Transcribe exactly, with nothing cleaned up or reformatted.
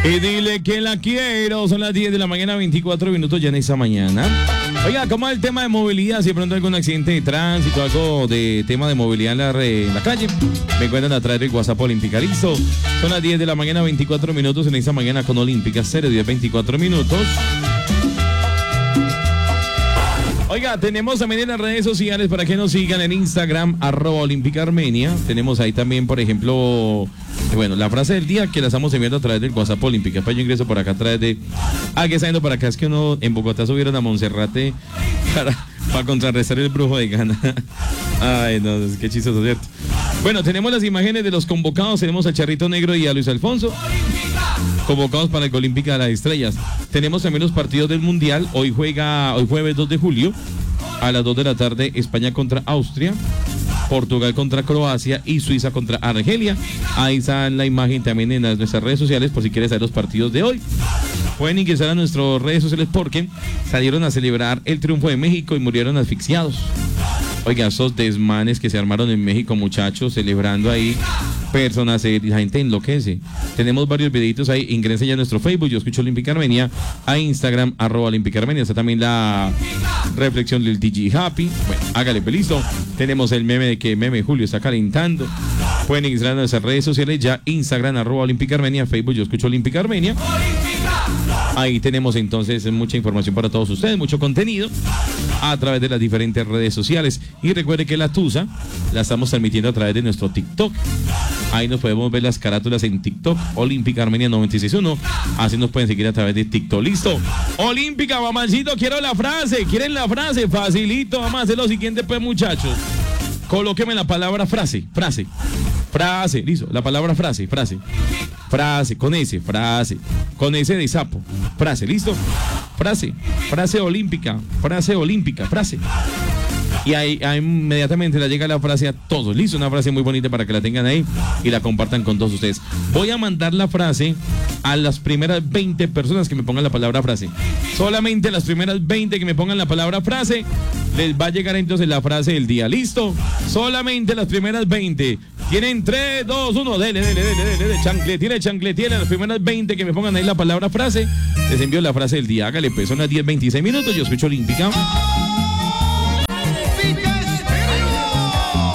Y dile que la quiero. Son las diez de la mañana, veinticuatro minutos ya en esta mañana. Oiga, ¿cómo es el tema de movilidad? Si de pronto hay algún accidente de tránsito, algo de tema de movilidad en la, re, en la calle, me encuentran a través del WhatsApp Olímpica. Listo. Son las diez de la mañana, veinticuatro minutos en esta mañana con Olímpica. cero diez, veinticuatro minutos. Oiga, tenemos también en las redes sociales para que nos sigan en Instagram, arroba Olímpica Armenia. Tenemos ahí también, por ejemplo, bueno, la frase del día que la estamos enviando a través del WhatsApp Olímpica. Pues yo ingreso por acá a través de... Ah, que está yendo para acá, es que uno en Bogotá subieron a Monserrate para, para contrarrestar el brujo de Gana. Ay, no, es que chistoso, ¿cierto? Bueno, tenemos las imágenes de los convocados. Tenemos al Charrito Negro y a Luis Alfonso, convocados para el Olímpica de las Estrellas. Tenemos también los partidos del Mundial. Hoy juega, hoy jueves dos de julio, a las dos de la tarde, España contra Austria, Portugal contra Croacia y Suiza contra Argelia. Ahí está la imagen también en las, nuestras redes sociales por si quieres saber los partidos de hoy. Pueden ingresar a nuestras redes sociales porque salieron a celebrar el triunfo de México y murieron asfixiados. Oiga, esos desmanes que se armaron en México, muchachos, celebrando ahí, personas, eh, la gente enloquece. Tenemos varios videitos ahí, ingresen ya a nuestro Facebook, Yo Escucho Olímpica Armenia, a Instagram, arroba Olímpica Armenia. Está también la reflexión del D J Happy. Bueno, hágale, pues listo. Tenemos el meme de que meme Julio está calentando. Pueden ingresar a nuestras redes sociales ya, Instagram, arroba Olímpica Armenia, Facebook, Yo Escucho Olímpica Armenia. Ahí tenemos entonces mucha información para todos ustedes, mucho contenido a través de las diferentes redes sociales. Y recuerde que la Tusa la estamos transmitiendo a través de nuestro TikTok. Ahí nos podemos ver las carátulas en TikTok, Olímpica Armenia noventa y seis punto uno. Así nos pueden seguir a través de TikTok. ¿Listo? Olímpica, mamacito, quiero la frase. ¿Quieren la frase? Facilito, vamos a hacer lo siguiente, pues, muchachos. Colóqueme la palabra frase, frase, frase, listo, la palabra frase, frase, frase, con ese, frase, con ese de sapo, frase, listo, frase, frase olímpica, frase olímpica, frase. Y ahí, ahí inmediatamente le llega la frase a todos, listo, una frase muy bonita para que la tengan ahí y la compartan con todos ustedes. Voy a mandar la frase a las primeras veinte personas que me pongan la palabra frase. Solamente a las primeras veinte que me pongan la palabra frase les va a llegar entonces la frase del día. ¿Listo? Solamente las primeras veinte. Tienen tres, dos, uno. Dele, dele, dele, dele, dele. Chancletiele, chancletiele. Las primeras veinte que me pongan ahí la palabra frase, les envío la frase del día. Hágale, pues, son las diez veintiséis minutos. Yo escucho Olímpica.